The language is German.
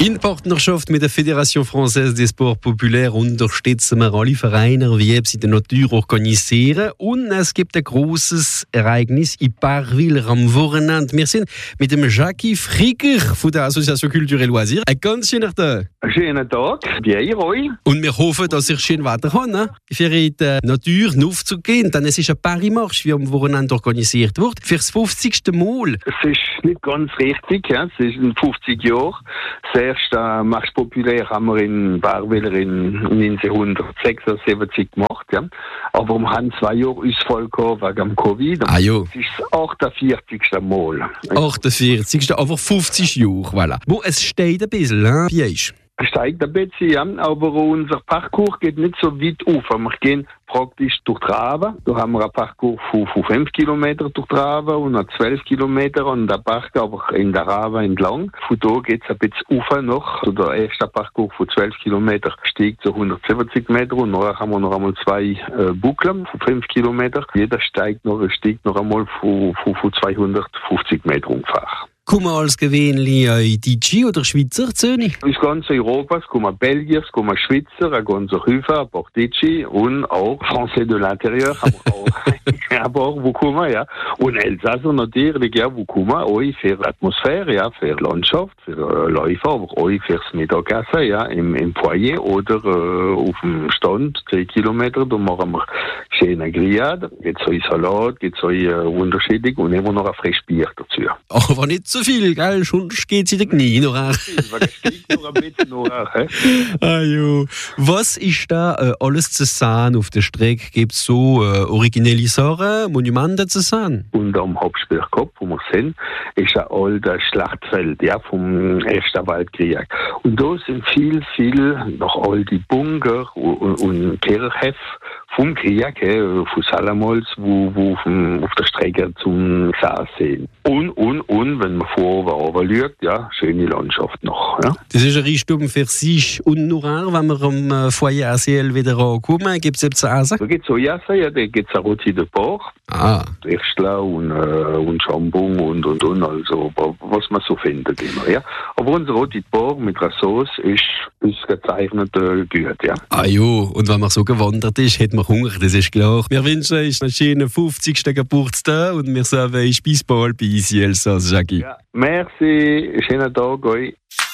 In Partnerschaft mit der Fédération Française des Sports Populaires unterstützen wir alle Vereine, wie sie die Natur organisieren. Und es gibt ein grosses Ereignis in Parwil am Wochenende. Wir sind mit dem Jackie Fricke von der Association Culture et Loisirs. Ein ganz schöner Tag. Einen schönen Tag, wie euch. Und wir hoffen, dass ihr schön weiter habt, ne? Für die Natur aufzugehen. Denn es ist ein Paris-Marsch, wie am Wochenende organisiert wird. Für das 50. Mal. Es ist nicht ganz richtig, ja. Es ist in 50 Jahren. Das erste Marsch populär haben wir in Parwil in 1976 gemacht, ja. Aber wir haben 2 Jahre Ausfall gehabt wegen dem Covid. Ah, jo. Es ist das 48. Mal. 48. aber 50 Jahre, voilà. Wo es steht ein bisschen, hein? Wie ist? Es steigt ein bisschen, ja, aber unser Parcours geht nicht so weit auf. Wir gehen praktisch durch die Rabe. Da haben wir einen Parcours von 5 Kilometern durch die Rabe und noch 12 Kilometer und der Park aber in der Rabe entlang. Von da geht es ein bisschen rauf noch. Also der erste Parcours von 12 Kilometern steigt so 170 Meter und nachher haben wir noch einmal 2 Buckeln von 5 Kilometern. Jeder steigt noch einmal von 250 Meter ungefähr. Kommen als gewöhnlich Deutsche oder Schweizer Zöne? Aus ganz Europa, es kommen Belgier, es kommen Schweizer, ein ganzer Hüfer, ein paar Deutsche und auch Français de l'Intérieur, aber wo kommen, ja. Und Elsasser natürlich, ja, wo kommen, auch für Atmosphäre, ja, für Landschaft, für Läufer, aber auch fürs Mittagessen, ja, im Foyer oder auf dem Stand, 10 Kilometer, da machen wir schöne Grillade, gibt's auch Salat, gibt's auch unterschiedlich und immer noch ein frisches Bier dazu. Aber nicht so viel, gell? Sonst geht's in den Knie noch. Weil es steigt noch ein bisschen nach, hä? Ah, jo. Was ist da alles zu sehen auf der Strecke? Gibt es so originelle Sachen, Monumente zu sehen? Und am Hauptspielkopf, wo wir sind, ist ein altes Schlachtfeld, ja, vom Ersten Weltkrieg. Und da sind viel noch alte Bunker und Kirchhöfe vom Krieg, von Salamols, wo auf der Strecke zum Saas sind. Und, wenn man vorher schaut, ja, schöne Landschaft noch. Ja. Das ist ein Reichtum für sich. Und nur wenn wir am Foyer ACL wieder ankommen, gibt es etwas zu essen? Da gibt es auch Essen, ja, da gibt es ein Rôti de Porc, Würstler und Jambon und, also was man so findet immer, ja. Aber unser Rôti de Porc mit einer Sauce ist gezeichnet gut, ja. Ah jo, und wenn man so gewandert ist, hat man Hunger, das ist klar. Wir wünschen euch einen schönen 50. Geburtstag und wir sagen, bis bald bei ICL, Jackie. Ja, merci, schönen Tag euch.